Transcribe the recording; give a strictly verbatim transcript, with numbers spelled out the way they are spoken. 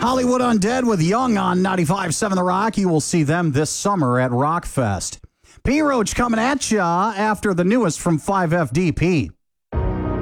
Hollywood Undead with Young on ninety-five point seven The Rock. You will see them this summer at Rockfest. P. Roach coming at ya after the newest from five F D P.